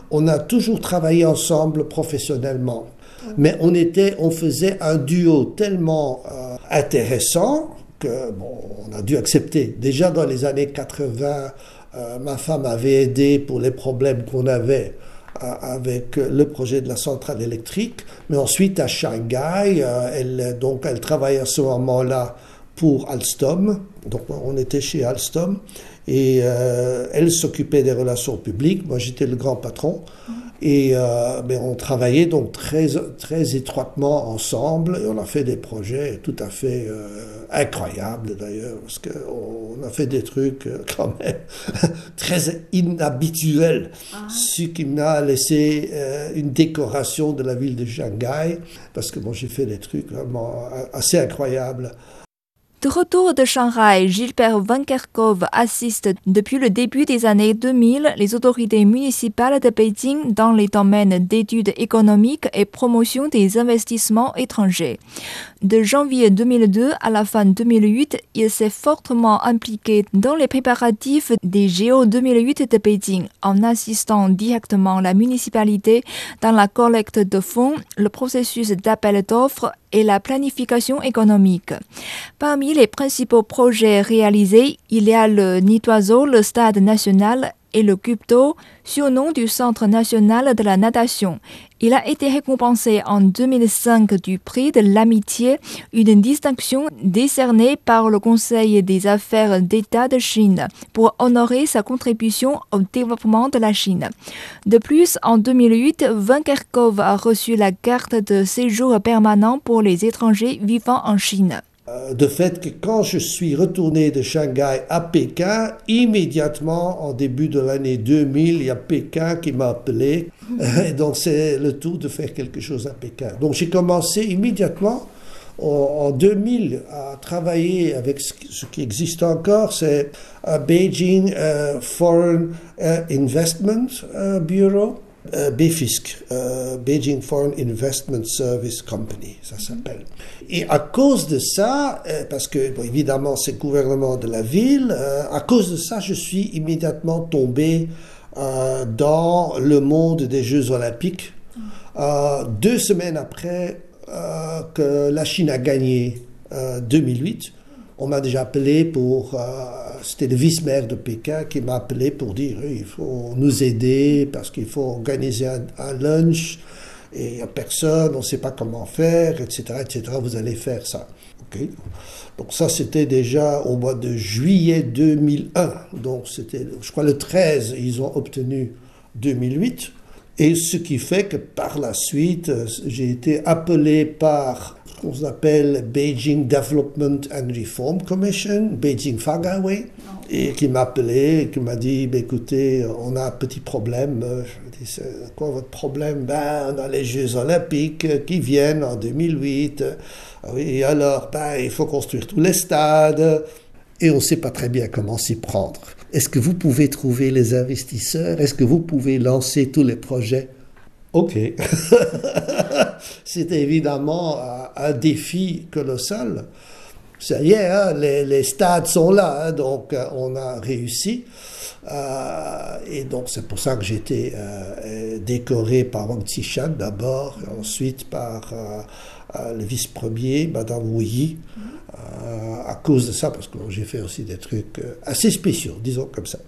on a toujours travaillé ensemble professionnellement. Mais on faisait un duo tellement intéressant que on a dû accepter. Déjà dans les années 80, ma femme avait aidé pour les problèmes qu'on avait avec le projet de la centrale électrique. Mais ensuite, à Shanghai, elle travaillait à ce moment-là pour Alstom. Donc, on était chez Alstom. Et elle s'occupait des relations publiques. Moi, j'étais le grand patron. Et on travaillait donc très, très étroitement ensemble. Et on a fait des projets tout à fait incroyables, d'ailleurs. Parce qu'on a fait des trucs quand même très inhabituels. Ce qui m'a laissé une décoration de la ville de Shanghai. Parce que j'ai fait des trucs vraiment assez incroyables. De retour de Shanghai, Gilbert Van Kerkhove assiste depuis le début des années 2000 les autorités municipales de Beijing dans les domaines d'études économiques et promotion des investissements étrangers. De janvier 2002 à la fin 2008, il s'est fortement impliqué dans les préparatifs des JO 2008 de Beijing en assistant directement la municipalité dans la collecte de fonds, le processus d'appel d'offres et la planification économique. Parmi les principaux projets réalisés, il y a le Nitoiseau, le stade national et le Gupto, surnom du Centre national de la natation. Il a été récompensé en 2005 du prix de l'amitié, une distinction décernée par le Conseil des affaires d'État de Chine pour honorer sa contribution au développement de la Chine. De plus, en 2008, Van Kerkhove a reçu la carte de séjour permanent pour les étrangers vivant en Chine. De fait que quand je suis retourné de Shanghai à Pékin, immédiatement en début de l'année 2000, il y a Pékin qui m'a appelé. Et donc c'est le tour de faire quelque chose à Pékin. Donc j'ai commencé immédiatement en 2000 à travailler avec ce qui existe encore, c'est Beijing Foreign Investment Bureau. BFISC, Beijing Foreign Investment Service Company, ça s'appelle. Et à cause de ça, parce que évidemment c'est le gouvernement de la ville, à cause de ça, je suis immédiatement tombé dans le monde des Jeux Olympiques. 2 semaines après que la Chine a gagné 2008, on m'a déjà appelé c'était le vice-maire de Pékin qui m'a appelé pour dire il faut nous aider parce qu'il faut organiser un lunch et il n'y a personne, on ne sait pas comment faire, etc., etc. Vous allez faire ça. Okay. Donc ça, c'était déjà au mois de juillet 2001. Donc c'était, je crois, le 13, ils ont obtenu 2008. Et ce qui fait que par la suite, j'ai été appelé par ce qu'on appelle Beijing Development and Reform Commission, Beijing Fagaway, et qui m'a appelé, qui m'a dit écoutez, on a un petit problème. Je dis c'est quoi votre problème? On a les Jeux Olympiques qui viennent en 2008. Oui, alors, il faut construire tous les stades. Et on ne sait pas très bien comment s'y prendre. Est-ce que vous pouvez trouver les investisseurs? Est-ce que vous pouvez lancer tous les projets? OK. C'était évidemment un défi colossal. Ça y est, hein, les stades sont là, hein, donc on a réussi. Et donc c'est pour ça que j'ai été décoré par Wang Zishan d'abord, et ensuite par le vice-premier, Madame Wu Yi. À cause de ça, parce que j'ai fait aussi des trucs assez spéciaux, disons comme ça.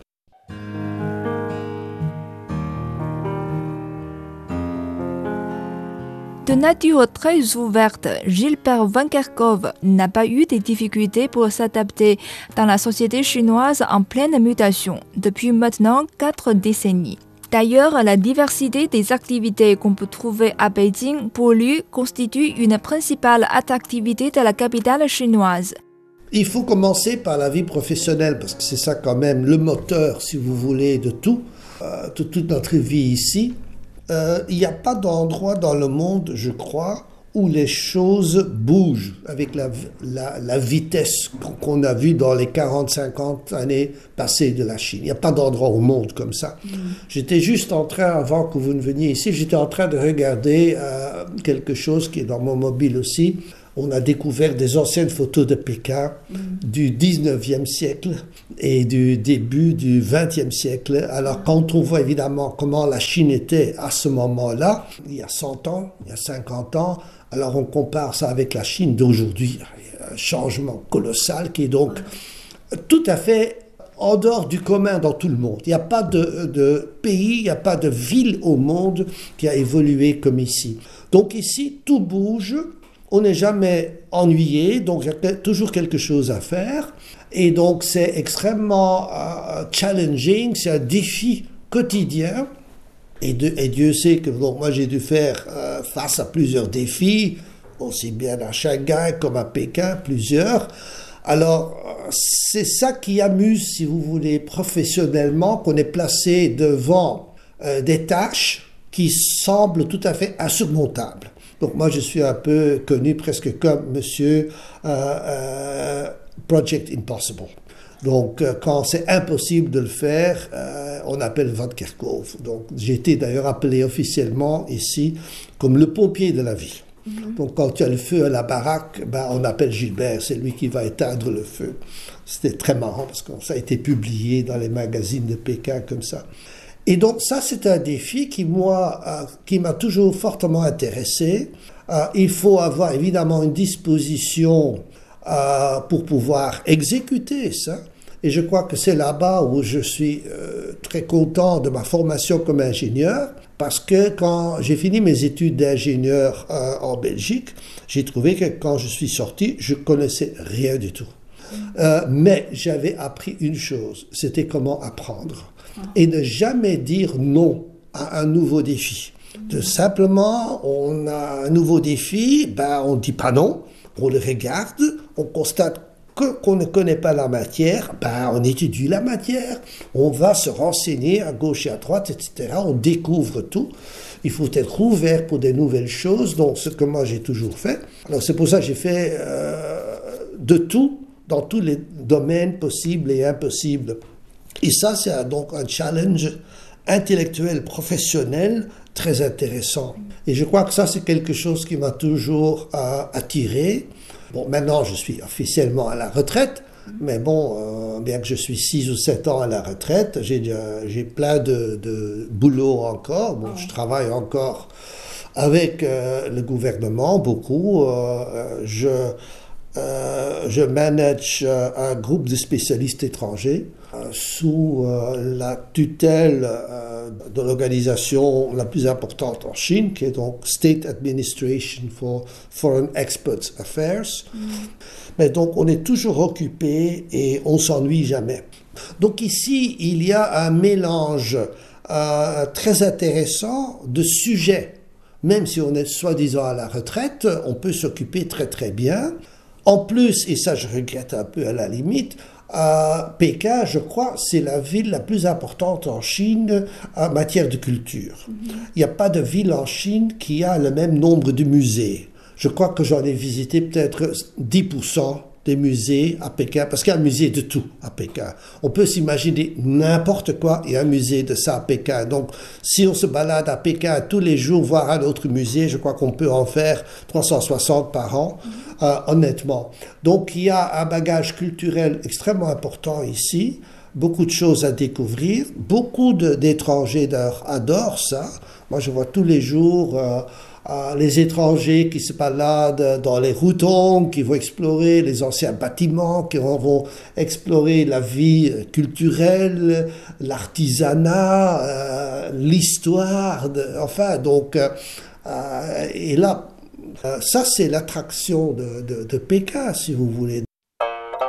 De nature très ouverte, Gilbert Van Kerkhove n'a pas eu de difficultés pour s'adapter dans la société chinoise en pleine mutation depuis maintenant 4 décennies. D'ailleurs, la diversité des activités qu'on peut trouver à Beijing pour lui constitue une principale attractivité de la capitale chinoise. Il faut commencer par la vie professionnelle parce que c'est ça quand même le moteur, si vous voulez, de toute notre vie ici. Il n'y a pas d'endroit dans le monde, je crois, où les choses bougent avec la vitesse qu'on a vue dans les 40-50 années passées de la Chine. Il n'y a pas d'endroit au monde comme ça. J'étais juste en train, avant que vous ne veniez ici, j'étais en train de regarder quelque chose qui est dans mon mobile aussi, On a découvert des anciennes photos de Pékin du 19e siècle et du début du 20e siècle. Alors quand on voit évidemment comment la Chine était à ce moment-là, il y a 100 ans, il y a 50 ans, alors on compare ça avec la Chine d'aujourd'hui. Il y a un changement colossal qui est donc tout à fait en dehors du commun dans tout le monde. Il n'y a pas de pays, il n'y a pas de ville au monde qui a évolué comme ici. Donc ici, tout bouge. On n'est jamais ennuyé, donc il y a toujours quelque chose à faire. Et donc c'est extrêmement challenging, c'est un défi quotidien. Et Dieu sait que bon, moi j'ai dû faire face à plusieurs défis, aussi bien à Shanghai comme à Pékin, plusieurs. Alors c'est ça qui amuse, si vous voulez, professionnellement, qu'on est placé devant des tâches qui semblent tout à fait insurmontables. Donc moi, je suis un peu connu presque comme Monsieur Project Impossible. Donc quand c'est impossible de le faire, on appelle Van Kerkhove. Donc j'ai été d'ailleurs appelé officiellement ici comme le pompier de la ville. Donc quand il y a le feu à la baraque, on appelle Gilbert, c'est lui qui va éteindre le feu. C'était très marrant parce que ça a été publié dans les magazines de Pékin comme ça. Et donc ça, c'est un défi qui m'a toujours fortement intéressé. Il faut avoir évidemment une disposition pour pouvoir exécuter ça. Et je crois que c'est là-bas où je suis très content de ma formation comme ingénieur, parce que quand j'ai fini mes études d'ingénieur en Belgique, j'ai trouvé que quand je suis sorti, je connaissais rien du tout. Mais j'avais appris une chose, c'était comment apprendre. Et ne jamais dire non à un nouveau défi. Simplement, on a un nouveau défi, on ne dit pas non, on le regarde, on constate qu'on ne connaît pas la matière, on étudie la matière, on va se renseigner à gauche et à droite, etc. On découvre tout. Il faut être ouvert pour des nouvelles choses, donc ce que moi j'ai toujours fait. Alors c'est pour ça que j'ai fait de tout, dans tous les domaines possibles et impossibles. Et ça, c'est donc un challenge intellectuel, professionnel, très intéressant. Et je crois que ça, c'est quelque chose qui m'a toujours attiré. Bon, maintenant, je suis officiellement à la retraite, mais bon, bien que je suis 6 ou 7 ans à la retraite, j'ai plein de boulot encore. Bon, je travaille encore avec le gouvernement, beaucoup. Je manage un groupe de spécialistes étrangers sous la tutelle de l'organisation la plus importante en Chine, qui est donc State Administration for Foreign Export Affairs. Mais donc on est toujours occupé et on s'ennuie jamais. Donc ici, il y a un mélange très intéressant de sujets. Même si on est soi-disant à la retraite, on peut s'occuper très très bien. En plus, et ça je regrette un peu à la limite, Pékin, je crois, c'est la ville la plus importante en Chine en matière de culture. Il n'y a pas de ville en Chine qui a le même nombre de musées. Je crois que j'en ai visité peut-être 10% des musées à Pékin, parce qu'il y a un musée de tout à Pékin. On peut s'imaginer n'importe quoi, il y a un musée de ça à Pékin. Donc, si on se balade à Pékin tous les jours, voir un autre musée, je crois qu'on peut en faire 360 par an, honnêtement. Donc, il y a un bagage culturel extrêmement important ici, beaucoup de choses à découvrir, beaucoup d'étrangers adorent ça. Moi, je vois tous les jours les étrangers qui se baladent dans les routons, qui vont explorer les anciens bâtiments, qui vont explorer la vie culturelle, l'artisanat, l'histoire, enfin, donc, et là, ça c'est l'attraction de Pékin, si vous voulez.